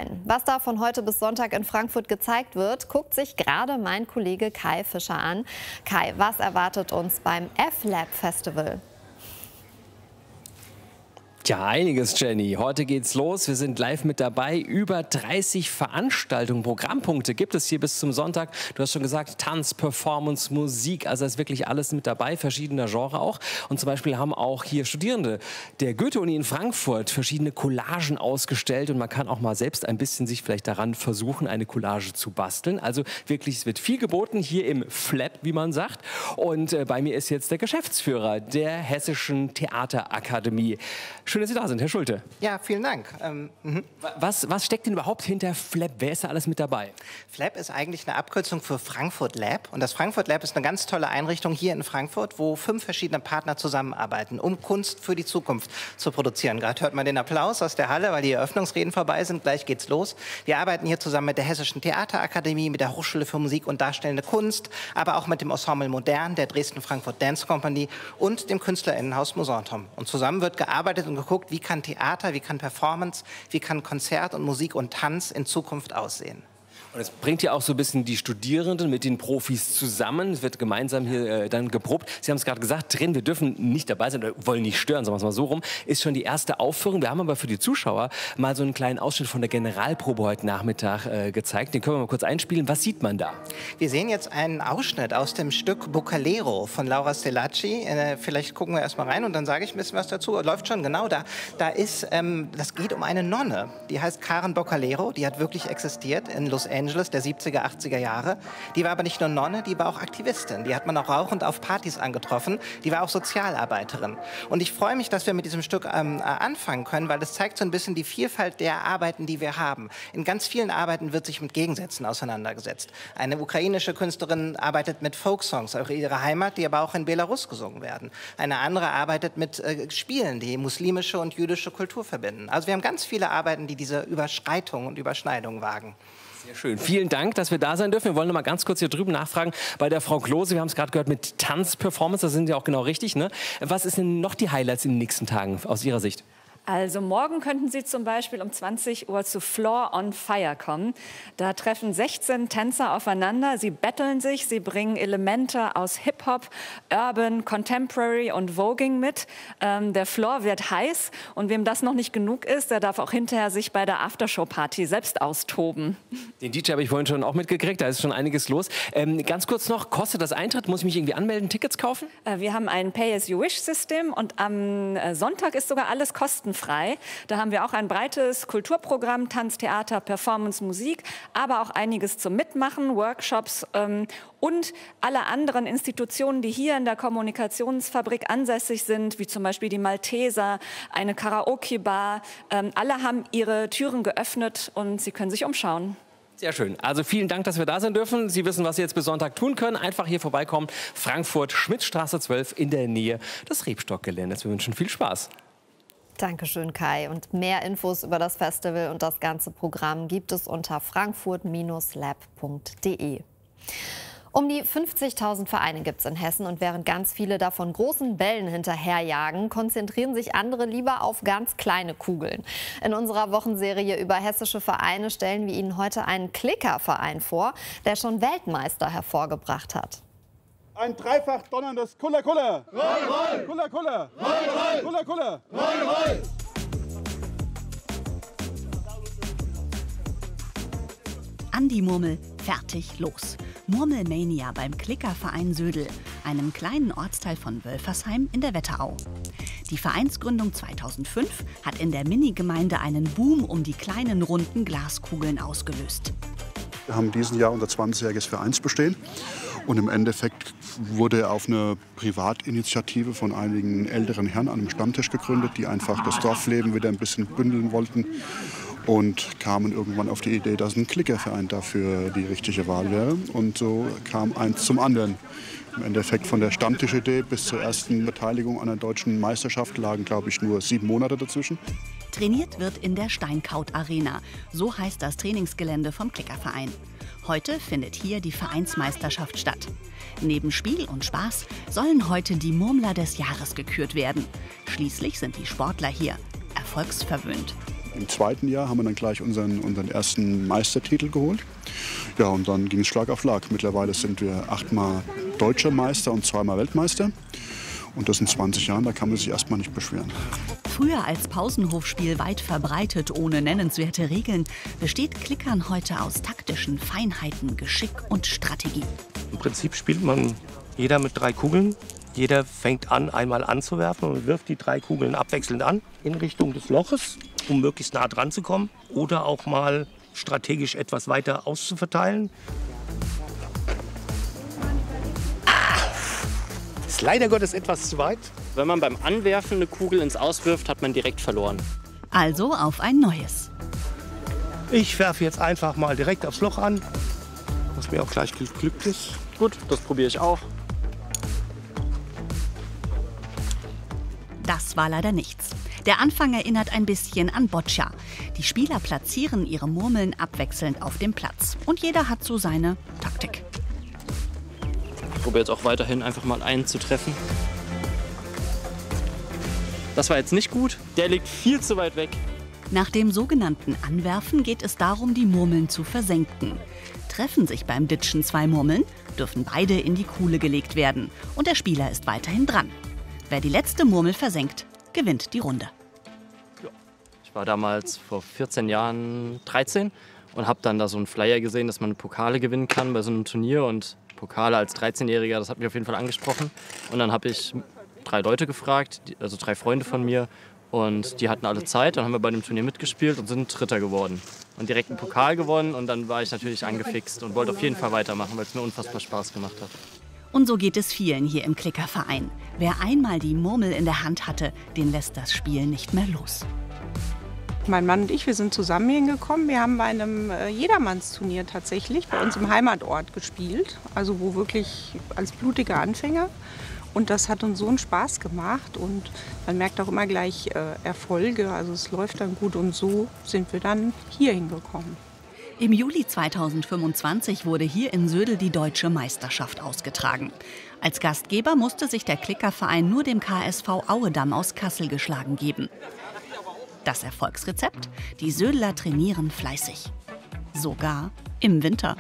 sein. Was da von heute bis Sonntag in Frankfurt gezeigt wird, guckt sich gerade mein Kollege Kai Fischer an. Kai, was erwartet uns beim F-Lab Festival? Ja, einiges, Jenny. Heute geht's los. Wir sind live mit dabei. Über 30 Veranstaltungen, Programmpunkte gibt es hier bis zum Sonntag. Du hast schon gesagt, Tanz, Performance, Musik, also ist wirklich alles mit dabei, verschiedener Genre auch. Und zum Beispiel haben auch hier Studierende der Goethe-Uni in Frankfurt verschiedene Collagen ausgestellt. Und man kann auch mal selbst ein bisschen sich vielleicht daran versuchen, eine Collage zu basteln. Also wirklich, es wird viel geboten hier im FLAP, wie man sagt. Und bei mir ist jetzt der Geschäftsführer der Hessischen Theaterakademie. Schön, dass Sie da sind, Herr Schulte. Ja, vielen Dank. Was steckt denn überhaupt hinter FLAP? Wer ist da alles mit dabei? FLAP ist eigentlich eine Abkürzung für Frankfurt Lab. Und das Frankfurt Lab ist eine ganz tolle Einrichtung hier in Frankfurt, wo 5 verschiedene Partner zusammenarbeiten, um Kunst für die Zukunft zu produzieren. Gerade hört man den Applaus aus der Halle, weil die Eröffnungsreden vorbei sind. Gleich geht's los. Wir arbeiten hier zusammen mit der Hessischen Theaterakademie, mit der Hochschule für Musik und Darstellende Kunst, aber auch mit dem Ensemble Modern, der Dresden-Frankfurt Dance Company und dem KünstlerInnenhaus Mosantom. Und zusammen wird gearbeitet und geguckt, wie kann Theater, wie kann Performance, wie kann Konzert und Musik und Tanz in Zukunft aussehen. Und es bringt ja auch so ein bisschen die Studierenden mit den Profis zusammen. Es wird gemeinsam hier dann geprobt. Sie haben es gerade gesagt, drin, wir dürfen nicht dabei sein oder wollen nicht stören, sagen wir es mal so rum. Ist schon die erste Aufführung. Wir haben aber für die Zuschauer mal so einen kleinen Ausschnitt von der Generalprobe heute Nachmittag gezeigt. Den können wir mal kurz einspielen. Was sieht man da? Wir sehen jetzt einen Ausschnitt aus dem Stück Bucalero von Laura Stelacci. Vielleicht gucken wir erst mal rein und dann sage ich ein bisschen was dazu. Läuft schon, genau da. Das geht um eine Nonne, die heißt Karen Bucalero. Die hat wirklich existiert in Los Angeles der 70er, 80er Jahre. Die war aber nicht nur Nonne, die war auch Aktivistin. Die hat man auch rauchend auf Partys angetroffen. Die war auch Sozialarbeiterin. Und ich freue mich, dass wir mit diesem Stück anfangen können, weil es zeigt so ein bisschen die Vielfalt der Arbeiten, die wir haben. In ganz vielen Arbeiten wird sich mit Gegensätzen auseinandergesetzt. Eine ukrainische Künstlerin arbeitet mit Folksongs, auch ihrer Heimat, die aber auch in Belarus gesungen werden. Eine andere arbeitet mit Spielen, die muslimische und jüdische Kultur verbinden. Also wir haben ganz viele Arbeiten, die diese Überschreitung und Überschneidung wagen. Sehr schön. Vielen Dank, dass wir da sein dürfen. Wir wollen noch mal ganz kurz hier drüben nachfragen bei der Frau Klose. Wir haben es gerade gehört mit Tanzperformance, da sind Sie auch genau richtig, ne? Was ist denn noch die Highlights in den nächsten Tagen aus Ihrer Sicht? Also morgen könnten Sie zum Beispiel um 20 Uhr zu Floor on Fire kommen. Da treffen 16 Tänzer aufeinander. Sie betteln sich, sie bringen Elemente aus Hip-Hop, Urban, Contemporary und Voging mit. Der Floor wird heiß und wem das noch nicht genug ist, der darf auch hinterher sich bei der Aftershow-Party selbst austoben. Den DJ habe ich vorhin schon auch mitgekriegt, da ist schon einiges los. Ganz kurz noch, kostet das Eintritt? Muss ich mich irgendwie anmelden, Tickets kaufen? Wir haben ein Pay-as-you-wish-System und am Sonntag ist sogar alles kostenfrei. Da haben wir auch ein breites Kulturprogramm, Tanz, Theater, Performance, Musik, aber auch einiges zum Mitmachen, Workshops und alle anderen Institutionen, die hier in der Kommunikationsfabrik ansässig sind, wie zum Beispiel die Malteser, eine Karaoke-Bar. Alle haben ihre Türen geöffnet und Sie können sich umschauen. Sehr schön. Also vielen Dank, dass wir da sein dürfen. Sie wissen, was Sie jetzt bis Sonntag tun können. Einfach hier vorbeikommen. Frankfurt, Schmidtstraße 12 in der Nähe des Rebstock-Geländes. Wir wünschen viel Spaß. Dankeschön, Kai. Und mehr Infos über das Festival und das ganze Programm gibt es unter frankfurt-lab.de. Um die 50.000 Vereine gibt es in Hessen und während ganz viele davon großen Bällen hinterherjagen, konzentrieren sich andere lieber auf ganz kleine Kugeln. In unserer Wochenserie über hessische Vereine stellen wir Ihnen heute einen Klickerverein vor, der schon Weltmeister hervorgebracht hat. Ein dreifach donnerndes Kuller-Kuller! Roll, roll! Kuller-Kuller! Roll, roll! Kuller-Kuller! Roll, roll! An die Murmel, fertig, los. Murmelmania beim Klickerverein Södel, einem kleinen Ortsteil von Wölfersheim in der Wetterau. Die Vereinsgründung 2005 hat in der Minigemeinde einen Boom um die kleinen runden Glaskugeln ausgelöst. Wir haben diesen Jahr unser 20-jähriges Vereinsbestehen und im Endeffekt wurde auf eine Privatinitiative von einigen älteren Herren an einem Stammtisch gegründet, die einfach das Dorfleben wieder ein bisschen bündeln wollten und kamen irgendwann auf die Idee, dass ein Klickerverein dafür die richtige Wahl wäre. Und so kam eins zum anderen. Im Endeffekt von der Stammtischidee bis zur ersten Beteiligung an der deutschen Meisterschaft lagen, glaube ich, nur 7 Monate dazwischen. Trainiert wird in der Steinkaut Arena, so heißt das Trainingsgelände vom Klickerverein. Heute findet hier die Vereinsmeisterschaft statt. Neben Spiel und Spaß sollen heute die Murmler des Jahres gekürt werden. Schließlich sind die Sportler hier erfolgsverwöhnt. Im zweiten Jahr haben wir dann gleich unseren ersten Meistertitel geholt. Ja, und dann ging es Schlag auf Schlag. Mittlerweile sind wir 8-mal Deutscher Meister und 2-mal Weltmeister. Und das in 20 Jahren, da kann man sich erstmal nicht beschweren. Früher als Pausenhofspiel weit verbreitet, ohne nennenswerte Regeln, besteht Klickern heute aus taktischen Feinheiten, Geschick und Strategie. Im Prinzip spielt man jeder mit 3 Kugeln. Jeder fängt an, einmal anzuwerfen und wirft die 3 Kugeln abwechselnd an in Richtung des Loches, um möglichst nah dran zu kommen. Oder auch mal strategisch etwas weiter auszuverteilen. Das ist leider Gottes etwas zu weit. Wenn man beim Anwerfen eine Kugel ins Aus wirft, hat man direkt verloren. Also auf ein neues. Ich werfe jetzt einfach mal direkt aufs Loch an, was mir auch gleich geglückt ist. Gut, das probiere ich auch. Das war leider nichts. Der Anfang erinnert ein bisschen an Boccia. Die Spieler platzieren ihre Murmeln abwechselnd auf dem Platz. Und jeder hat so seine Taktik. Ich probiere jetzt auch weiterhin einfach mal einen zu treffen. Das war jetzt nicht gut. Der liegt viel zu weit weg. Nach dem sogenannten Anwerfen geht es darum, die Murmeln zu versenken. Treffen sich beim Ditchen 2 Murmeln, dürfen beide in die Kuhle gelegt werden. Und der Spieler ist weiterhin dran. Wer die letzte Murmel versenkt, gewinnt die Runde. Ich war damals vor 14 Jahren 13 und habe dann da so einen Flyer gesehen, dass man Pokale gewinnen kann bei so einem Turnier. Und Pokale als 13-Jähriger, das hat mich auf jeden Fall angesprochen. Und dann habe ich 3 Leute gefragt, also 3 Freunde von mir. Und die hatten alle Zeit. Dann haben wir bei dem Turnier mitgespielt und sind Dritter geworden. Und direkt einen Pokal gewonnen. Und dann war ich natürlich angefixt und wollte auf jeden Fall weitermachen, weil es mir unfassbar Spaß gemacht hat. Und so geht es vielen hier im Klickerverein. Wer einmal die Murmel in der Hand hatte, den lässt das Spiel nicht mehr los. Mein Mann und ich, wir sind zusammen hingekommen. Wir haben bei einem Jedermannsturnier tatsächlich bei uns im Heimatort gespielt. Also wo wirklich als blutige Anfänger. Und das hat uns so einen Spaß gemacht. Und man merkt auch immer gleich Erfolge. Also es läuft dann gut. Und so sind wir dann hier hingekommen. Im Juli 2025 wurde hier in Södel die Deutsche Meisterschaft ausgetragen. Als Gastgeber musste sich der Klickerverein nur dem KSV Auedamm aus Kassel geschlagen geben. Das Erfolgsrezept? Die Södeler trainieren fleißig. Sogar im Winter.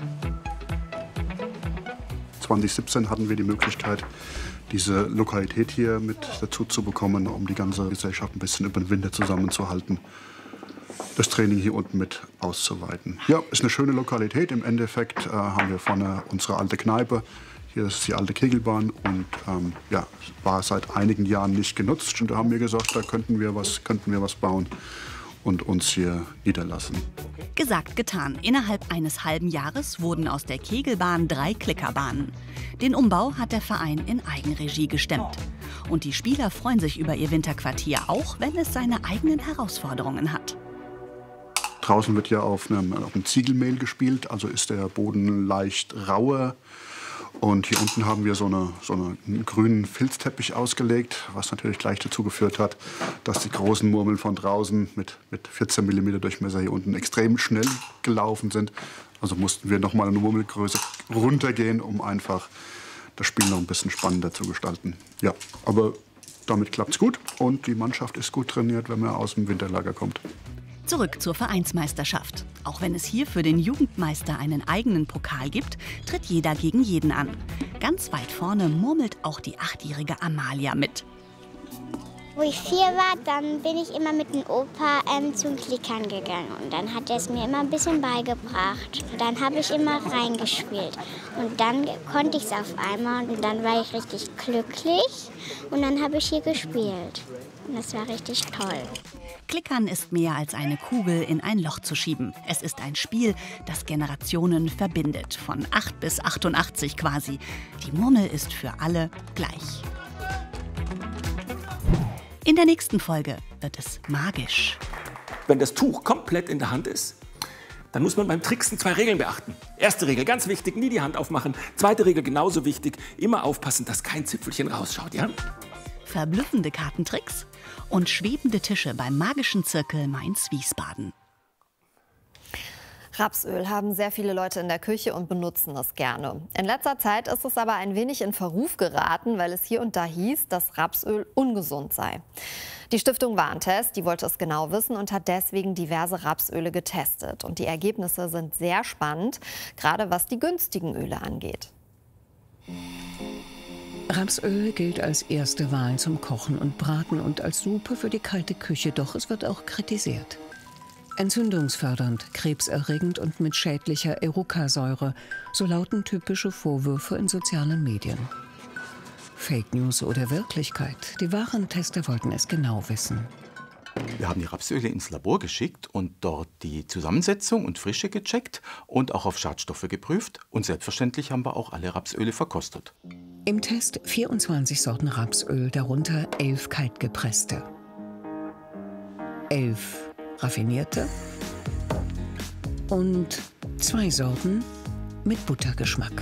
2017 hatten wir die Möglichkeit, diese Lokalität hier mit dazu zu bekommen, um die ganze Gesellschaft ein bisschen über den Winter zusammenzuhalten. Das Training hier unten mit auszuweiten. Ja, ist eine schöne Lokalität. Im Endeffekt haben wir vorne unsere alte Kneipe. Hier ist die alte Kegelbahn und ja, war seit einigen Jahren nicht genutzt. Und da haben wir gesagt, da könnten wir was bauen und uns hier niederlassen. Gesagt, getan. Innerhalb eines halben Jahres wurden aus der Kegelbahn 3 Klickerbahnen. Den Umbau hat der Verein in Eigenregie gestemmt. Und die Spieler freuen sich über ihr Winterquartier, auch wenn es seine eigenen Herausforderungen hat. Draußen wird ja auf einem Ziegelmehl gespielt, also ist der Boden leicht rauer. Und hier unten haben wir so einen grünen Filzteppich ausgelegt, was natürlich gleich dazu geführt hat, dass die großen Murmeln von draußen mit 14 mm Durchmesser hier unten extrem schnell gelaufen sind. Also mussten wir noch mal eine Murmelgröße runtergehen, um einfach das Spiel noch ein bisschen spannender zu gestalten. Ja, aber damit klappt es gut und die Mannschaft ist gut trainiert, wenn man aus dem Winterlager kommt. Zurück zur Vereinsmeisterschaft. Auch wenn es hier für den Jugendmeister einen eigenen Pokal gibt, tritt jeder gegen jeden an. Ganz weit vorne murmelt auch die 8-jährige Amalia mit. Wo ich 4 war, dann bin ich immer mit dem Opa zum Klickern gegangen. Und dann hat er es mir immer ein bisschen beigebracht. Und dann habe ich immer reingespielt. Und dann konnte ich es auf einmal und dann war ich richtig glücklich. Und dann habe ich hier gespielt. Und das war richtig toll. Klickern ist mehr als eine Kugel in ein Loch zu schieben. Es ist ein Spiel, das Generationen verbindet. Von 8 bis 88 quasi. Die Murmel ist für alle gleich. In der nächsten Folge wird es magisch. Wenn das Tuch komplett in der Hand ist, dann muss man beim Tricksen 2 Regeln beachten. Erste Regel, ganz wichtig, nie die Hand aufmachen. Zweite Regel, genauso wichtig, immer aufpassen, dass kein Zipfelchen rausschaut, ja? Verblüffende Kartentricks und schwebende Tische beim magischen Zirkel Mainz-Wiesbaden. Rapsöl haben sehr viele Leute in der Küche und benutzen es gerne. In letzter Zeit ist es aber ein wenig in Verruf geraten, weil es hier und da hieß, dass Rapsöl ungesund sei. Die Stiftung Warentest, die wollte es genau wissen und hat deswegen diverse Rapsöle getestet. Und die Ergebnisse sind sehr spannend, gerade was die günstigen Öle angeht. Rapsöl gilt als erste Wahl zum Kochen und Braten und als Suppe für die kalte Küche, doch es wird auch kritisiert. Entzündungsfördernd, krebserregend und mit schädlicher Erucasäure, so lauten typische Vorwürfe in sozialen Medien. Fake News oder Wirklichkeit? Die Warentester wollten es genau wissen. Wir haben die Rapsöle ins Labor geschickt und dort die Zusammensetzung und Frische gecheckt und auch auf Schadstoffe geprüft. Und selbstverständlich haben wir auch alle Rapsöle verkostet. Im Test 24 Sorten Rapsöl, darunter 11 kaltgepresste, 11 raffinierte und 2 Sorten mit Buttergeschmack.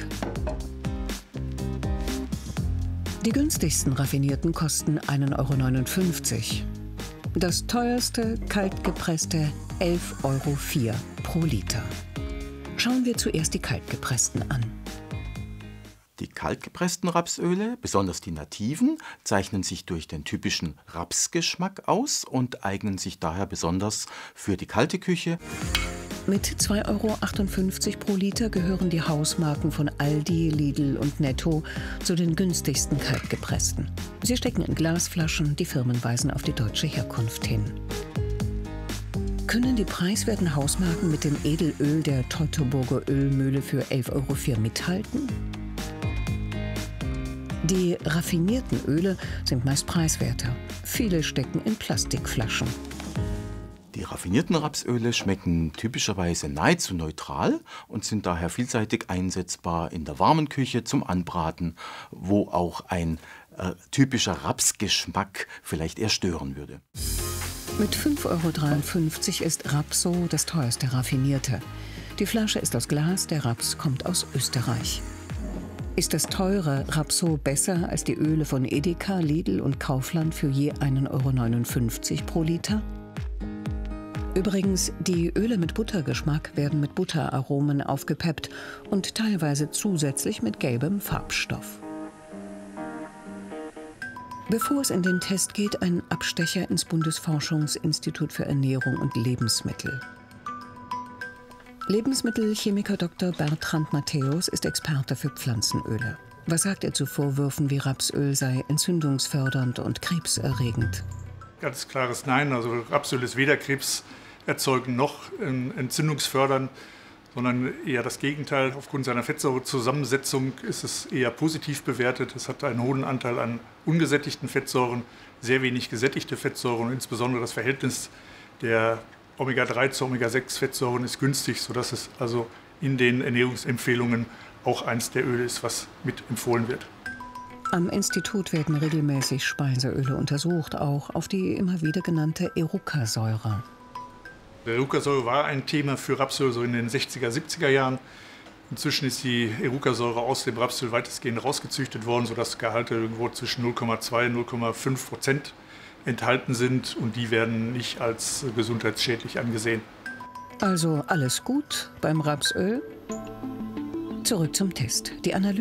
Die günstigsten raffinierten kosten 1,59 €. Das teuerste kaltgepresste 11,04 € pro Liter. Schauen wir zuerst die kaltgepressten an. Die kaltgepressten Rapsöle, besonders die nativen, zeichnen sich durch den typischen Rapsgeschmack aus und eignen sich daher besonders für die kalte Küche. Mit 2,58 € pro Liter gehören die Hausmarken von Aldi, Lidl und Netto zu den günstigsten kaltgepressten. Sie stecken in Glasflaschen, die Firmen weisen auf die deutsche Herkunft hin. Können die preiswerten Hausmarken mit dem Edelöl der Teutoburger Ölmühle für 11,04 € mithalten? Die raffinierten Öle sind meist preiswerter. Viele stecken in Plastikflaschen. Die raffinierten Rapsöle schmecken typischerweise nahezu neutral und sind daher vielseitig einsetzbar in der warmen Küche zum Anbraten, wo auch ein typischer Rapsgeschmack vielleicht eher stören würde. Mit 5,53 € ist Rapso das teuerste raffinierte. Die Flasche ist aus Glas, der Raps kommt aus Österreich. Ist das teure Rapso besser als die Öle von Edeka, Lidl und Kaufland für je 1,59 € pro Liter? Übrigens, die Öle mit Buttergeschmack werden mit Butteraromen aufgepeppt und teilweise zusätzlich mit gelbem Farbstoff. Bevor es in den Test geht, ein Abstecher ins Bundesforschungsinstitut für Ernährung und Lebensmittel. Lebensmittelchemiker Dr. Bertrand Matthäus ist Experte für Pflanzenöle. Was sagt er zu Vorwürfen, wie Rapsöl sei entzündungsfördernd und krebserregend? Ganz klares Nein. Also Rapsöl ist weder krebserzeugend noch entzündungsfördernd, sondern eher das Gegenteil. Aufgrund seiner Fettsäurezusammensetzung ist es eher positiv bewertet. Es hat einen hohen Anteil an ungesättigten Fettsäuren, sehr wenig gesättigte Fettsäuren und insbesondere das Verhältnis der Omega-3 zu Omega-6-Fettsäuren ist günstig, sodass es also in den Ernährungsempfehlungen auch eins der Öle ist, was mit empfohlen wird. Am Institut werden regelmäßig Speiseöle untersucht, auch auf die immer wieder genannte Erucasäure. Die Erucasäure war ein Thema für Rapsöl so in den 60er, 70er Jahren. Inzwischen ist die Erucasäure aus dem Rapsöl weitestgehend rausgezüchtet worden, sodass Gehalte irgendwo zwischen 0,2 und 0,5% enthalten sind und die werden nicht als gesundheitsschädlich angesehen. Also alles gut beim Rapsöl? Zurück zum Test. Die Analyse